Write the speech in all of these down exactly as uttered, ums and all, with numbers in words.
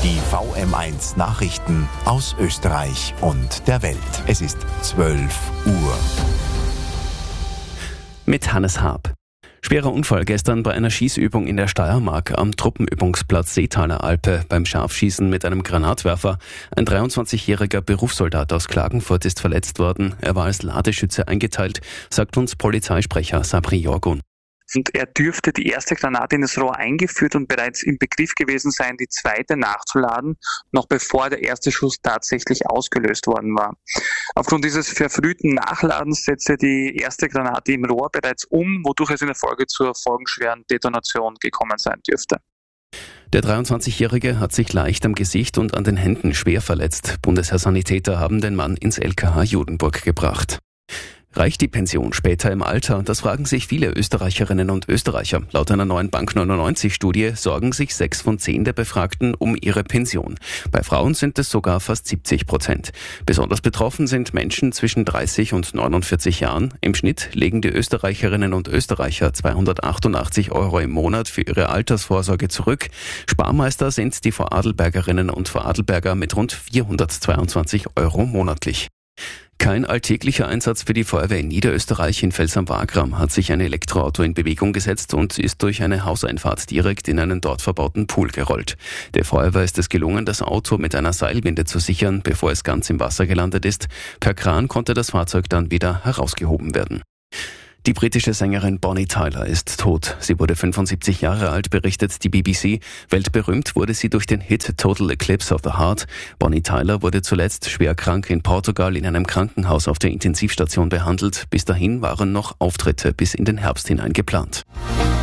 Die V M eins Nachrichten aus Österreich und der Welt. Es ist zwölf Uhr. Mit Hannes Haab. Schwerer Unfall gestern bei einer Schießübung in der Steiermark am Truppenübungsplatz Seetaler Alpe beim Scharfschießen mit einem Granatwerfer. Ein dreiundzwanzigjähriger Berufssoldat aus Klagenfurt ist verletzt worden. Er war als Ladeschütze eingeteilt, sagt uns Polizeisprecher Sabri Jorgun. Und er dürfte die erste Granate in das Rohr eingeführt und bereits im Begriff gewesen sein, die zweite nachzuladen, noch bevor der erste Schuss tatsächlich ausgelöst worden war. Aufgrund dieses verfrühten Nachladens setzte die erste Granate im Rohr bereits um, wodurch es in der Folge zur folgenschweren Detonation gekommen sein dürfte. Der dreiundzwanzigjährige hat sich leicht am Gesicht und an den Händen schwer verletzt. Bundesheer Sanitäter haben den Mann ins L K H Judenburg gebracht. Reicht die Pension später im Alter? Das fragen sich viele Österreicherinnen und Österreicher. Laut einer neuen Bank neunundneunzig-Studie sorgen sich sechs von zehn der Befragten um ihre Pension. Bei Frauen sind es sogar fast siebzig Prozent. Besonders betroffen sind Menschen zwischen dreißig und neunundvierzig Jahren. Im Schnitt legen die Österreicherinnen und Österreicher zweihundertachtundachtzig Euro im Monat für ihre Altersvorsorge zurück. Sparmeister sind die Vorarlbergerinnen und Vorarlberger mit rund vierhundertzweiundzwanzig Euro monatlich. Kein alltäglicher Einsatz für die Feuerwehr in Niederösterreich. In Vels am Wagram hat sich ein Elektroauto in Bewegung gesetzt und ist durch eine Hauseinfahrt direkt in einen dort verbauten Pool gerollt. Der Feuerwehr ist es gelungen, das Auto mit einer Seilwinde zu sichern, bevor es ganz im Wasser gelandet ist. Per Kran konnte das Fahrzeug dann wieder herausgehoben werden. Die britische Sängerin Bonnie Tyler ist tot. Sie wurde fünfundsiebzig Jahre alt, berichtet die B B C. Weltberühmt wurde sie durch den Hit Total Eclipse of the Heart. Bonnie Tyler wurde zuletzt schwer krank in Portugal in einem Krankenhaus auf der Intensivstation behandelt. Bis dahin waren noch Auftritte bis in den Herbst hinein geplant.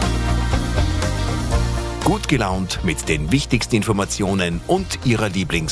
Gut gelaunt mit den wichtigsten Informationen und Ihrer Lieblings